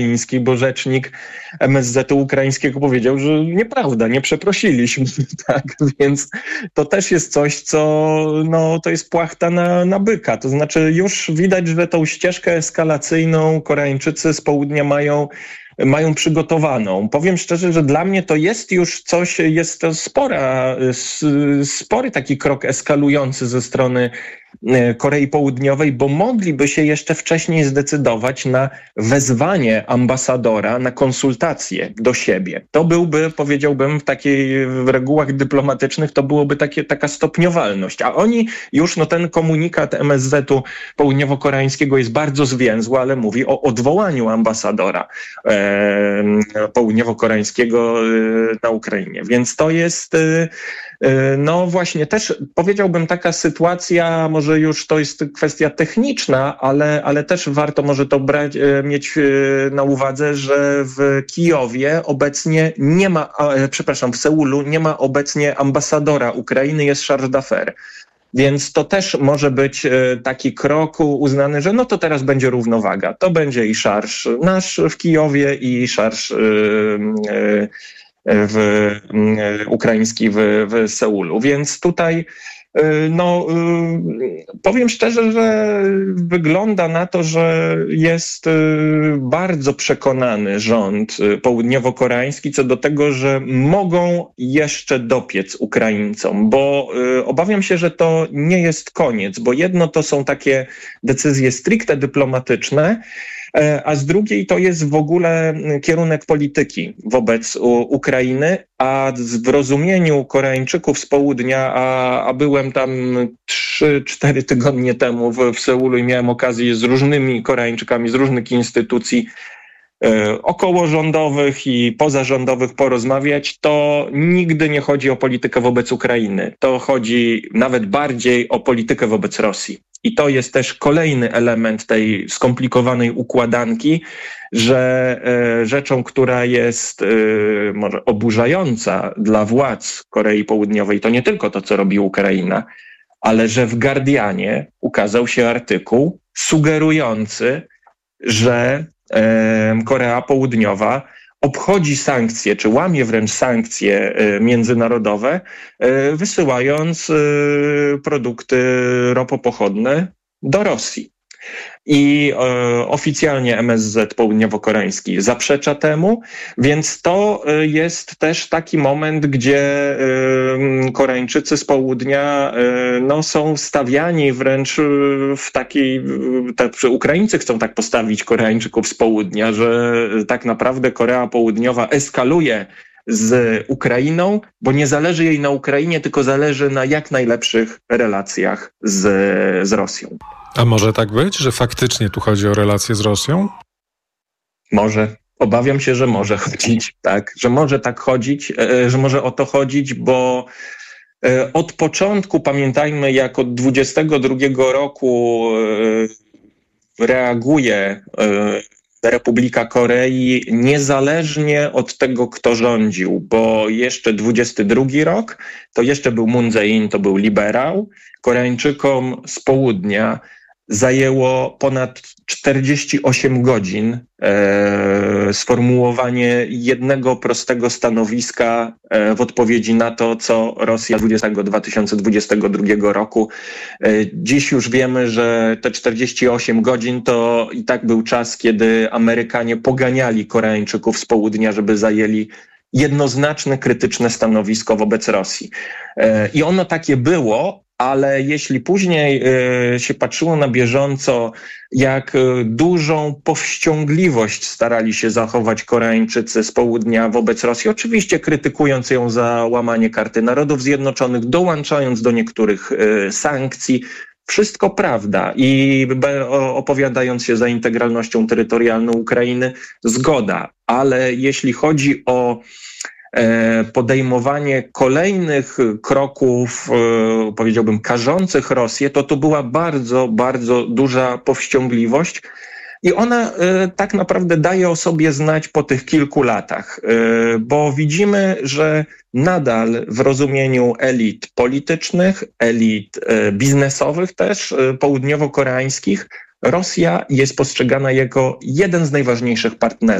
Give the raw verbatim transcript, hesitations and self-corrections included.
ukraińskiej, bo rzecznik M S Z-u ukraińskiego powiedział, że nieprawda, nie przeprosiliśmy, tak, więc to też jest coś, co, no, to jest płachta na, na byka, to znaczy już widać, że tą ścieżkę eskalacyjną Koreańczycy z południa mają mają przygotowaną. Powiem szczerze, że dla mnie to jest już coś, jest to spora, spory taki krok eskalujący ze strony Korei Południowej, bo mogliby się jeszcze wcześniej zdecydować na wezwanie ambasadora na konsultacje do siebie. To byłby, powiedziałbym, w takiej w regułach dyplomatycznych, to byłoby takie, taka stopniowalność. A oni już, no ten komunikat M S Z-u południowo-koreańskiego jest bardzo zwięzły, ale mówi o odwołaniu ambasadora e, południowo-koreańskiego e, na Ukrainie. Więc to jest e, no właśnie też powiedziałbym taka sytuacja, może już to jest kwestia techniczna, ale, ale też warto może to brać, mieć na uwadze, że w Kijowie obecnie nie ma, przepraszam, w Seulu nie ma obecnie ambasadora Ukrainy, jest chargé d'affaires. Więc to też może być taki krok uznany, że no to teraz będzie równowaga. To będzie i szarż nasz w Kijowie i szarż yy, w ukraiński w, w Seulu. Więc tutaj no powiem szczerze, że wygląda na to, że jest bardzo przekonany rząd południowo-koreański co do tego, że mogą jeszcze dopiec Ukraińcom, bo obawiam się, że to nie jest koniec, bo jedno to są takie decyzje stricte dyplomatyczne, a z drugiej to jest w ogóle kierunek polityki wobec Ukrainy, a w rozumieniu Koreańczyków z południa, a, a byłem tam trzy cztery tygodnie temu w, w Seulu i miałem okazję z różnymi Koreańczykami z różnych instytucji e, okołorządowych i pozarządowych porozmawiać, to nigdy nie chodzi o politykę wobec Ukrainy. To chodzi nawet bardziej o politykę wobec Rosji. I to jest też kolejny element tej skomplikowanej układanki, że e, rzeczą, która jest e, może oburzająca dla władz Korei Południowej, to nie tylko to, co robi Ukraina, ale że w Guardianie ukazał się artykuł sugerujący, że e, Korea Południowa obchodzi sankcje, czy łamie wręcz sankcje międzynarodowe, wysyłając produkty ropopochodne do Rosji. I e, oficjalnie M S Z południowo-koreański zaprzecza temu, więc to jest też taki moment, gdzie e, Koreańczycy z południa e, no, są stawiani wręcz w takiej, te, Ukraińcy chcą tak postawić Koreańczyków z południa, że tak naprawdę Korea Południowa eskaluje z Ukrainą, bo nie zależy jej na Ukrainie, tylko zależy na jak najlepszych relacjach z, z Rosją. A może tak być, że faktycznie tu chodzi o relacje z Rosją? Może. Obawiam się, że może chodzić, tak. Że może tak chodzić, że może o to chodzić, bo od początku, pamiętajmy, jak od dwudziestego drugiego roku reaguje Republika Korei niezależnie od tego, kto rządził, bo jeszcze dwudziesty drugi rok to jeszcze był Moon Jae-in, to był liberał. Koreańczykom z południa zajęło ponad czterdzieści osiem godzin e, sformułowanie jednego prostego stanowiska e, w odpowiedzi na to, co Rosja dwa tysiące dwudziestego drugiego roku. E, dziś już wiemy, że te czterdzieści osiem godzin to i tak był czas, kiedy Amerykanie poganiali Koreańczyków z południa, żeby zajęli jednoznaczne, krytyczne stanowisko wobec Rosji. E, I ono takie było, ale jeśli później y, się patrzyło na bieżąco, jak y, dużą powściągliwość starali się zachować Koreańczycy z południa wobec Rosji, oczywiście krytykując ją za łamanie Karty Narodów Zjednoczonych, dołączając do niektórych y, sankcji, wszystko prawda i opowiadając się za integralnością terytorialną Ukrainy, zgoda, ale jeśli chodzi o podejmowanie kolejnych kroków, powiedziałbym, karzących Rosję, to to była bardzo, bardzo duża powściągliwość i ona tak naprawdę daje o sobie znać po tych kilku latach, bo widzimy, że nadal w rozumieniu elit politycznych, elit biznesowych też południowo-koreańskich Rosja jest postrzegana jako jeden z najważniejszych partnerów.